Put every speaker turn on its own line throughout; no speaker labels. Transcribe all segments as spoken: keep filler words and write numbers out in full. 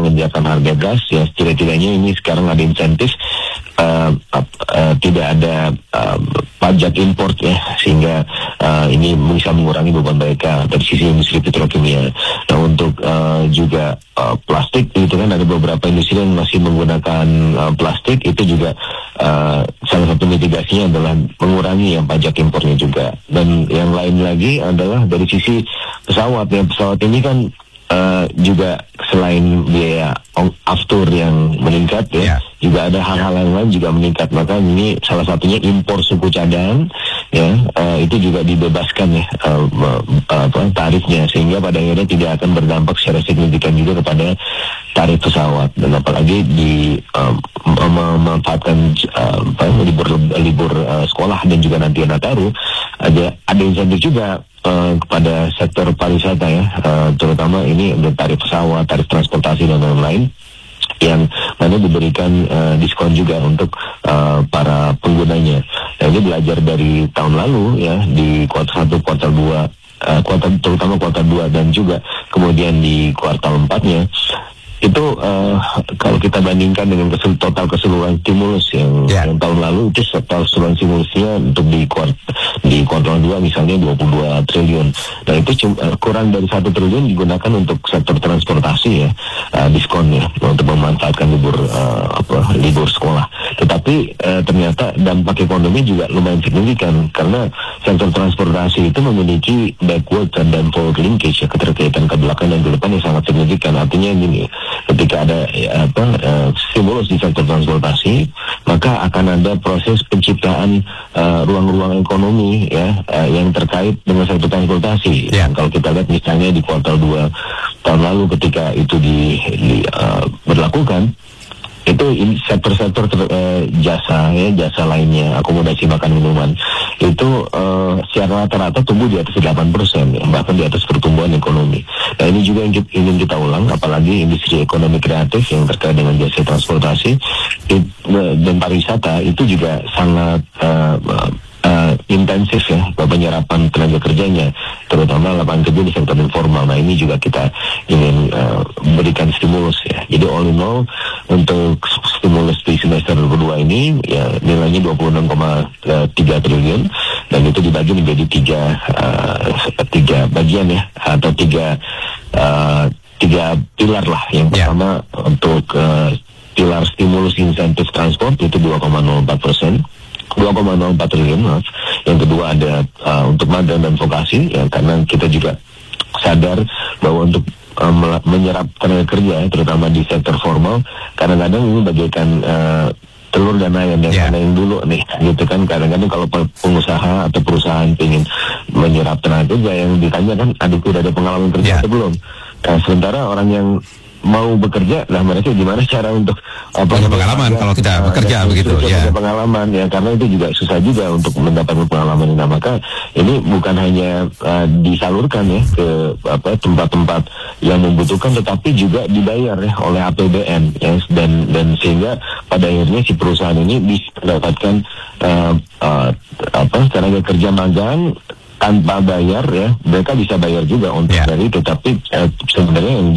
menyediakan harga gas, ya setidak-tidaknya ini sekarang ada insentif, uh, uh, uh, tidak ada uh, pajak impor ya, sehingga uh, ini bisa mengurangi beban mereka dari sisi industri petrokimia. Nah untuk uh, juga uh, plastik itu kan ada beberapa industri yang masih menggunakan uh, plastik, itu juga uh, salah satu mitigasinya adalah mengurangi yang pajak impornya juga. Dan yang lain lagi adalah dari sisi pesawat ya, pesawat ini kan Uh, juga selain biaya aftur yang meningkat ya, yeah. juga ada hal-hal yang lain juga meningkat. Maka ini salah satunya impor suku cadang ya, uh, itu juga dibebaskan ya uh, uh, apa, tarifnya, sehingga pada akhirnya tidak akan berdampak secara signifikan juga kepada tarif pesawat. Dan apalagi di uh, memanfaatkan uh, libur libur uh, sekolah dan juga nanti Nataru, ada ada insentif juga Uh, kepada sektor pariwisata ya, uh, terutama ini ada tarif pesawat, tarif transportasi dan lain-lain yang mana diberikan uh, diskon juga untuk uh, para penggunanya. Nah ini belajar dari tahun lalu ya, di kuartal satu, kuartal dua, uh, kuartal terutama kuartal dua dan juga kemudian di kuartal empatnya. Itu uh, kalau kita bandingkan dengan kesul total keseluruhan stimulus yang, yeah. yang tahun lalu, itu total keseluruhan stimulusnya untuk di kuart di kuartal dua misalnya dua puluh dua triliun. Nah itu cuma, uh, kurang dari satu triliun digunakan untuk sektor transportasi ya, uh, diskonnya untuk memanfaatkan libur uh, apa libur sekolah. Tetapi uh, ternyata dampak ekonomi juga lumayan signifikan, karena sektor transportasi itu memiliki backward dan forward linkage ya, keterkaitan ke belakang dan ke depan yang sangat signifikan. Artinya gini, ketika ada ya, apa uh, stimulus di sektor transportasi, maka akan ada proses penciptaan ruang-ruang uh, ekonomi ya uh, yang terkait dengan sektor transportasi. Yeah. Kalau kita lihat misalnya di kuartal dua tahun lalu ketika itu di, di uh, berlakukan, itu sektor-sektor uh, jasa ya, jasa lainnya, akomodasi makan minuman itu uh, secara rata-rata tumbuh di atas delapan persen, bahkan di atas pertumbuhan ekonomi. Nah ini juga yang kita, ingin kita ulang, apalagi industri ekonomi kreatif yang terkait dengan jasa transportasi it, dan pariwisata itu juga sangat uh, uh, intensif ya penyerapan tenaga kerjanya, terutama lapangan kerja di sektor informal. Nah ini juga kita ingin uh, berikan stimulus ya. Jadi all in all untuk stimulus di semester kedua ini ya nilainya dua puluh enam koma tiga triliun, dan itu dibagi menjadi tiga uh, tiga bagian ya, atau tiga uh, tiga pilar lah. Yang pertama yeah. untuk uh, pilar stimulus insentif transport itu dua koma nol empat persen, dua koma nol empat triliun maaf. Yang kedua ada uh, untuk magang dan vokasi ya, karena kita juga sadar bahwa untuk uh, menyerap tenaga kerja terutama di sektor formal, kadang-kadang ini bagaikan uh, telur dan ayam, dan yeah. yang dulu nih gitu kan. Kadang-kadang kalau pengusaha atau perusahaan ingin menyerap tenaga kerja, yang ditanya kan, aduh udah ada pengalaman kerja yeah. atau belum. Nah, sementara orang yang mau bekerja, lah mereka gimana cara untuk apa,
punya pengalaman kalau kita uh, bekerja begitu ya,
pengalaman ya, karena itu juga susah juga untuk mendapatkan pengalaman. Nah maka ini bukan hanya uh, disalurkan ya ke apa tempat-tempat yang membutuhkan, tetapi juga dibayar ya oleh A P B N ya, dan dan sehingga pada akhirnya si perusahaan ini bisa mendapatkan uh, uh, apa tenaga kerja magang tanpa bayar ya, mereka bisa bayar juga untuk yeah. dari itu, tapi eh, sebenarnya yang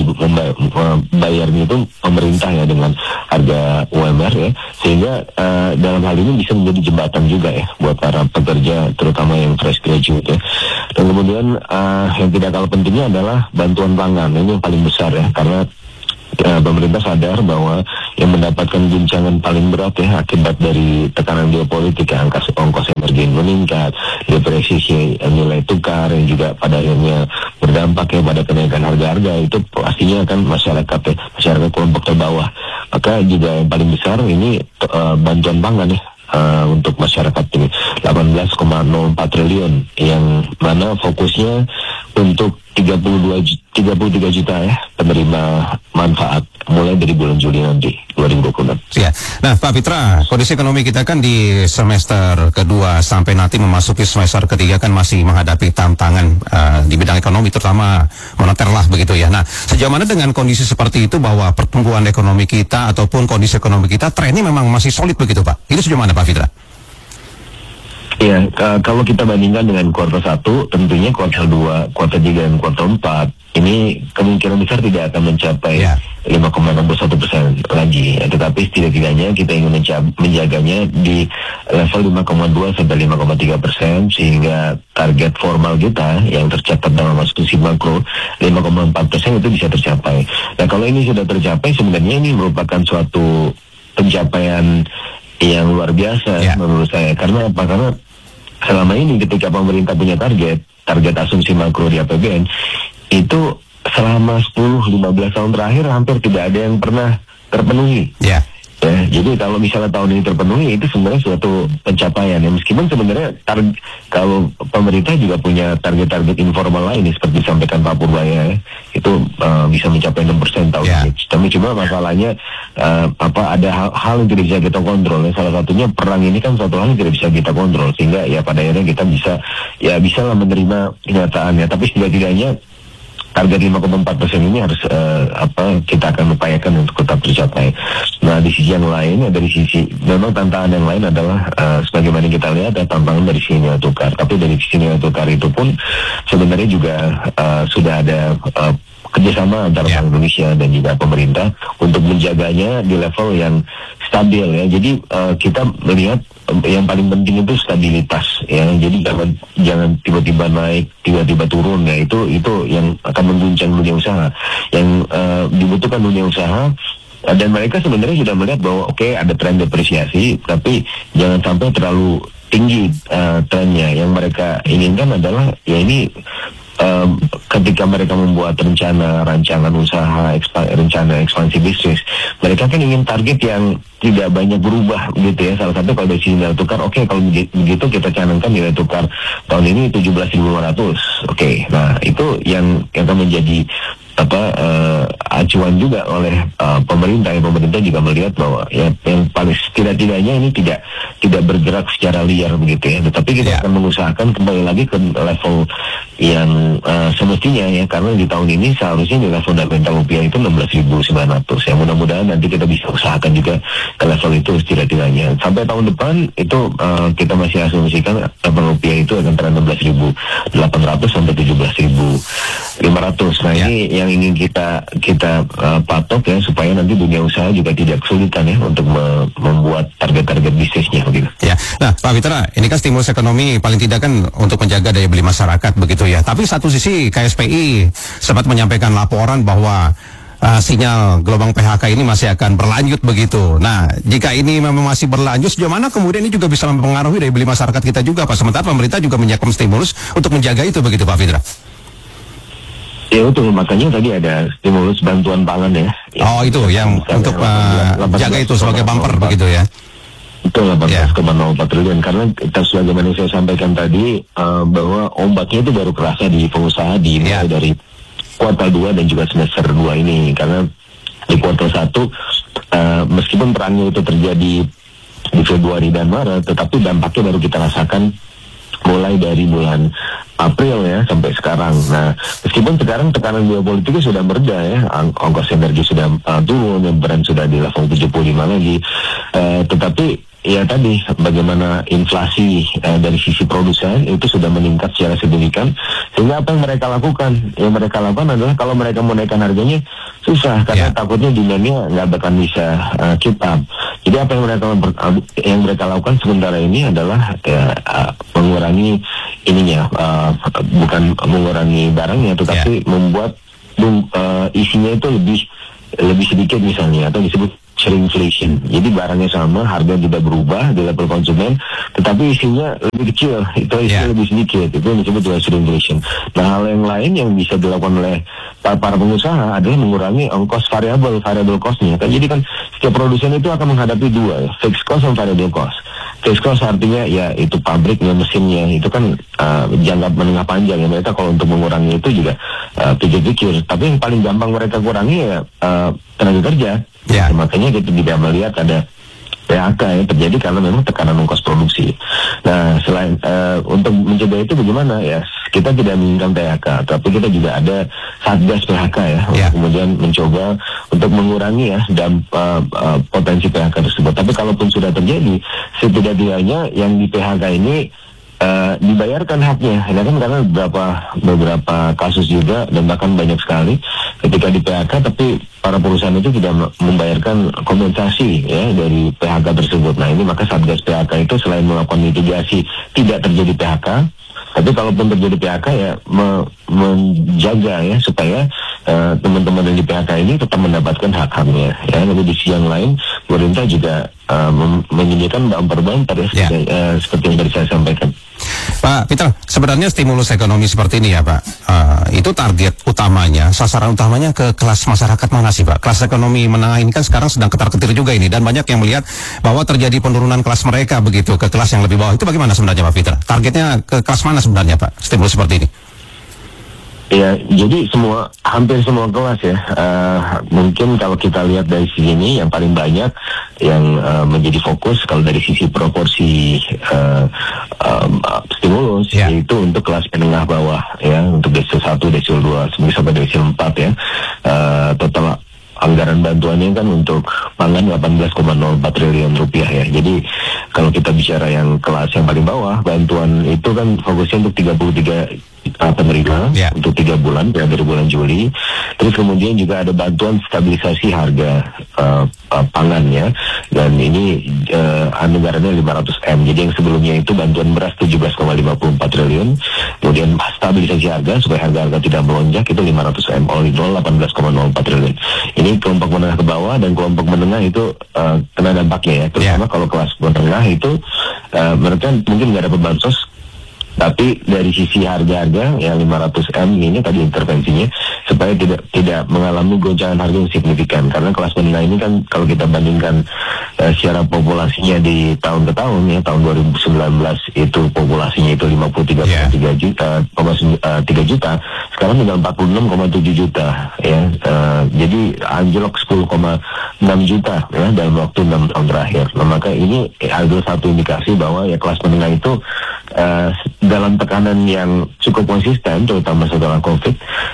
membayarnya itu pemerintah ya dengan harga U M R ya, sehingga eh, dalam hal ini bisa menjadi jembatan juga ya buat para pekerja terutama yang fresh graduate ya. Dan kemudian eh, yang tidak kalah pentingnya adalah bantuan pangan, ini yang paling besar ya, karena Uh, pemerintah sadar bahwa yang mendapatkan guncangan paling berat ya akibat dari tekanan geopolitik ya, angka ongkos energi yang meningkat, depresiasi nilai tukar yang juga pada akhirnya berdampak ya pada kenaikan harga-harga, itu pastinya akan masyarakat ya, masyarakat kelompok terbawah. Maka juga yang paling besar ini uh, bantuan pangan ya. Uh, untuk masyarakat ini delapan belas koma nol empat triliun, yang mana fokusnya untuk tiga puluh tiga juta ya penerima manfaat mulai dari bulan Juli nanti dua ribu dua puluh enam.
Ya. Nah, Pak Fitra, kondisi ekonomi kita kan di semester kedua sampai nanti memasuki semester ketiga kan masih menghadapi tantangan uh, di bidang ekonomi, terutama moneter lah begitu ya. Nah, sejauh mana dengan kondisi seperti itu bahwa pertumbuhan ekonomi kita ataupun kondisi ekonomi kita trennya memang masih solid begitu Pak? Itu sejauh mana Pak Fitra?
Ya, uh, kalau kita bandingkan dengan kuartal satu, tentunya kuartal dua, kuartal tiga, dan kuartal empat, ini kemungkinan besar tidak akan mencapai yeah. lima koma enam satu persen lagi. Ya, tetapi setidak-tidaknya kita ingin menjaganya di level lima koma dua sampai lima koma tiga persen, sehingga target formal kita yang tercatat dalam asumsi makro lima koma empat persen itu bisa tercapai. Nah, kalau ini sudah tercapai, sebenarnya ini merupakan suatu pencapaian yang luar biasa yeah. menurut saya. Karena apa? Karena selama ini ketika pemerintah punya target, target asumsi makro di A P B N, itu selama sepuluh sampai lima belas tahun terakhir hampir tidak ada yang pernah terpenuhi. Ya. Ya, jadi kalau misalnya tahun ini terpenuhi, itu sebenarnya suatu pencapaian. Ya, meskipun sebenarnya tar- kalau pemerintah juga punya target-target informal lain, seperti disampaikan Pak Purbaya, ya, itu uh, bisa mencapai enam persen tahun yeah. ini. Tapi cuma masalahnya uh, apa ada hal, hal yang tidak bisa kita kontrol. Ya. Salah satunya perang ini kan suatu hal yang tidak bisa kita kontrol, sehingga ya pada akhirnya kita bisa ya bisa lah menerima kenyataannya. Tapi setidak-tidaknya target lima koma empat persen ini harus uh, apa kita akan upayakan untuk tetap tercapai. Nah, di sisi yang lain, ya dari sisi memang tantangan yang lain adalah uh, sebagaimana kita lihat ya, tantangan dari sisi nilai tukar. Tapi dari sisi nilai tukar itu pun sebenarnya juga uh, sudah ada uh, kerjasama antara yeah. Bank Indonesia dan juga pemerintah untuk menjaganya di level yang stabil ya. Jadi uh, kita melihat yang paling penting itu stabilitas ya. Jadi jangan jangan tiba-tiba naik, tiba-tiba turun ya. Itu itu yang akan mengguncang dunia usaha. Yang uh, dibutuhkan dunia usaha, dan mereka sebenarnya sudah melihat bahwa oke okay, ada tren depresiasi, tapi jangan sampai terlalu tinggi uh, trennya. Yang mereka inginkan adalah ya ini Um, ketika mereka membuat rencana rancangan usaha, ekspa, rencana ekspansi bisnis, mereka kan ingin target yang tidak banyak berubah gitu ya. Salah satu kalau dari sisi nilai tukar, oke okay, kalau begitu kita canangkan nilai tukar tahun ini tujuh belas ribu lima ratus. Oke, okay. Nah itu yang yang akan menjadi apa uh, acuan juga oleh uh, pemerintah. Ya, pemerintah juga melihat bahwa ya yang paling tidak-tidaknya ini tidak tidak bergerak secara liar begitu ya. Tetapi kita yeah. akan mengusahakan kembali lagi ke level yang uh, semestinya ya, karena di tahun ini seharusnya nilai fundamental rupiah itu enam belas ribu sembilan ratus ya. Mudah-mudahan nanti kita bisa usahakan juga ke level itu setidak-tidaknya. Sampai tahun depan itu uh, kita masih asumsikan level rupiah itu akan antara enam belas ribu delapan ratus sampai tujuh belas ribu lima ratus. Nah yeah. ini yang ingin kita kita uh, patok ya, supaya nanti dunia usaha juga tidak kesulitan ya untuk me- membuat target-target bisnisnya begitu.
Ya, nah Pak Fitra, ini kan stimulus ekonomi paling tidak kan untuk menjaga daya beli masyarakat begitu ya. Tapi satu sisi K S P I sempat menyampaikan laporan bahwa uh, sinyal gelombang P H K ini masih akan berlanjut begitu. Nah, jika ini memang masih berlanjut, sejauh mana kemudian ini juga bisa mempengaruhi daya beli masyarakat kita juga Pak? Sementara pemerintah juga menyiapkan stimulus untuk menjaga itu begitu Pak Fitra.
Ya betul, makanya tadi ada stimulus bantuan pangan ya.
Oh itu yang untuk uh, jaga itu sebagai bumper begitu ya.
Betul, delapan belas koma nol empat triliun. Karena kita sebagaimana saya sampaikan tadi uh, bahwa ombaknya itu baru kerasa di pengusaha di mulai yeah. dari kuartal dua dan juga semester dua ini. Karena di kuartal satu uh, meskipun perangnya itu terjadi di Februari dan Maret, tetapi dampaknya baru kita rasakan mulai dari bulan April ya sampai sekarang. Nah, meskipun sekarang tekanan geopolitiknya sudah mereda ya, Ang- ongkos energi sudah uh, turun, Brent sudah di level tujuh puluh lima lagi, uh, tetapi ya tadi bagaimana inflasi uh, dari sisi produsen itu sudah meningkat secara signifikan, sehingga apa yang mereka lakukan? Yang mereka lakukan adalah kalau mereka mau naikkan harganya susah karena yeah. takutnya demandnya nggak akan bisa uh, keep up. Jadi apa yang mereka yang mereka lakukan sementara ini adalah ya, uh, mengurangi ininya, uh, bukan mengurangi barangnya, tetapi yeah. membuat uh, isinya itu lebih lebih sedikit misalnya, atau disebut shrinkflation. Jadi barangnya sama, harga tidak berubah di level konsumen, tetapi isinya lebih kecil, itu isinya yeah. lebih sedikit. Itu yang disebut dengan shrinkflation. Nah, hal yang lain yang bisa dilakukan oleh para pengusaha adalah mengurangi ongkos variabel, variable cost-nya. Kan, jadi kan setiap produsen itu akan menghadapi dua, ya, fixed cost dan variable cost. Fixed cost artinya ya itu pabriknya, mesinnya, itu kan uh, jangka menengah panjang ya. Mereka kalau untuk mengurangi itu juga uh, pikir-pikir. Tapi yang paling gampang mereka kurangi ya uh, tenaga kerja. Ya. Makanya kita tidak melihat ada P H K yang terjadi karena memang tekanan ongkos produksi. Nah, selain uh, untuk mencegah itu bagaimana ya? Kita tidak menginginkan P H K, tapi kita juga ada satgas P H K ya, ya. Kemudian mencoba untuk mengurangi ya dan uh, uh, potensi P H K tersebut. Tapi kalaupun sudah terjadi, setidak-tidaknya yang di P H K ini uh, dibayarkan haknya. Ya kan, karena beberapa beberapa kasus juga dan bahkan banyak sekali ketika di P H K tapi para perusahaan itu tidak membayarkan kompensasi ya dari P H K tersebut. Nah ini maka Satgas P H K itu selain melakukan mitigasi tidak terjadi P H K, tapi kalaupun terjadi P H K ya me menjaga ya supaya uh, teman-teman dari P H K ini tetap mendapatkan hak-haknya. Ya, lalu di sisi yang lain pemerintah juga uh, menyediakan bumper-bumper ya,
ya.
Uh, seperti yang tadi saya sampaikan.
Pak Peter, sebenarnya stimulus ekonomi seperti ini ya Pak, uh, itu target utamanya, sasaran utamanya ke kelas masyarakat mana sih Pak? Kelas ekonomi menengah ini kan sekarang sedang ketar-ketir juga ini, dan banyak yang melihat bahwa terjadi penurunan kelas mereka begitu ke kelas yang lebih bawah. Itu bagaimana sebenarnya Pak Peter? Targetnya ke kelas mana sebenarnya Pak, stimulus seperti ini?
Ya, jadi semua, hampir semua kelas ya. Uh, mungkin kalau kita lihat dari sisi ini, yang paling banyak yang uh, menjadi fokus kalau dari sisi proporsi uh, um, uh, stimulus, yeah. Yaitu untuk kelas menengah bawah ya, untuk desil satu, desil dua, sampai desil empat ya. Uh, total anggaran bantuannya kan untuk pangan delapan belas koma nol empat triliun rupiah ya. Jadi kalau kita bicara yang kelas yang paling bawah, bantuan itu kan fokusnya untuk tiga puluh tiga uh, penerima yeah. Untuk tiga bulan ya, dari bulan Juli. Terus kemudian juga ada bantuan stabilisasi harga uh, uh, pangan ya, dan ini uh, anggarannya lima ratus M. Jadi yang sebelumnya itu bantuan beras tujuh belas koma lima empat triliun, kemudian stabilisasi harga supaya harga-harga tidak melonjak itu lima ratus M, oleh delapan belas koma nol empat triliun. Ini kelompok menengah ke bawah, dan kelompok menengah itu uh, kena dampaknya ya, terutama yeah. Kalau kelas menengah itu uh, mereka mungkin nggak dapat bansos, tapi dari sisi harga-harga yang lima ratus M ini tadi intervensinya supaya tidak tidak mengalami goncangan harga yang signifikan, karena kelas menengah ini kan kalau kita bandingkan uh, secara populasinya di tahun ke tahun ya, tahun dua ribu sembilan belas itu populasinya itu lima puluh tiga koma tiga juta, tiga juta, sekarang tinggal empat puluh enam koma tujuh juta ya, uh, jadi anjlok sepuluh koma enam juta ya dalam waktu enam tahun terakhir. Nah, maka ini adalah satu indikasi bahwa ya kelas menengah itu uh, dalam tekanan yang cukup konsisten, terutama setelah COVID,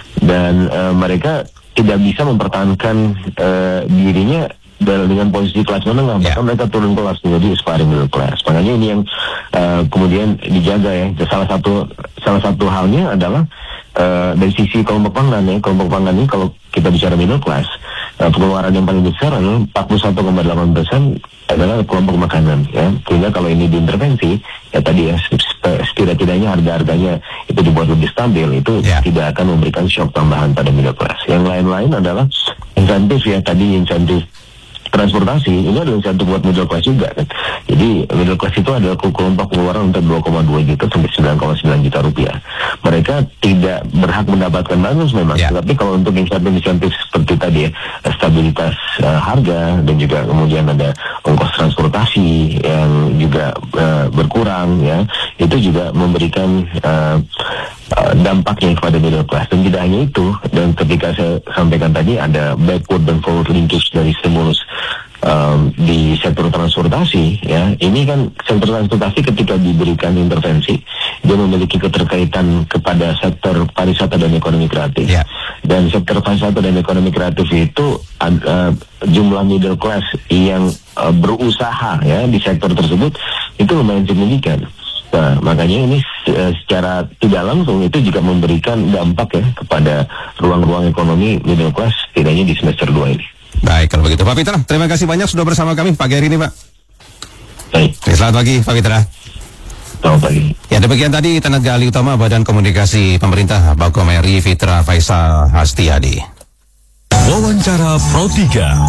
dan uh, mereka tidak bisa mempertahankan uh, dirinya dengan posisi kelas menengah, bahkan yeah. Mereka turun kelas menjadi aspiring middle class. Makanya ini yang uh, kemudian dijaga ya. Salah satu salah satu halnya adalah uh, dari sisi kelompok pangan ya. Kelompok pangan ini kalau kita bicara middle class, uh, pengeluaran yang paling besar adalah empat puluh satu koma delapan persen adalah kelompok makanan ya. Sehingga kalau ini diintervensi ya tadi ya, setidak-tidaknya harga-harganya itu dibuat lebih stabil, itu yeah. Tidak akan memberikan shock tambahan pada middle class. Yang lain-lain adalah insentif ya, tadi insentif transportasi ini adalah insentif buat middle class juga kan. Jadi middle class itu adalah kelompok pengeluaran untuk dua koma dua juta sampai sembilan koma sembilan juta rupiah. Mereka tidak berhak mendapatkan bansos memang, yeah. Tapi kalau untuk insentif-insentif seperti tadi ya, stabilitas uh, harga, dan juga kemudian ada ongkos transportasi yang juga uh, berkurang ya, itu juga memberikan uh, uh, dampaknya kepada middle class. Dan tidak hanya itu, dan ketika saya sampaikan tadi ada backward dan forward linkage dari stimulus Um, di sektor transportasi ya, ini kan sektor transportasi ketika diberikan intervensi dia memiliki keterkaitan kepada sektor pariwisata dan ekonomi kreatif yeah. Dan sektor pariwisata dan ekonomi kreatif itu uh, jumlah middle class yang uh, berusaha ya di sektor tersebut itu lumayan signifikan. Nah, makanya ini uh, secara tidak langsung itu juga memberikan dampak ya kepada ruang-ruang ekonomi middle class setidaknya di semester dua ini.
Baik, kalau begitu Pak Peter, terima kasih banyak sudah bersama kami pagi hari ini Pak.
Baik.
Selamat pagi Pak Peter.
Selamat pagi.
Ya, demikian tadi tenaga ahli utama Badan Komunikasi Pemerintah Bagomeri Fitra Faisal Hastiadi.
Wawancara Pro tiga.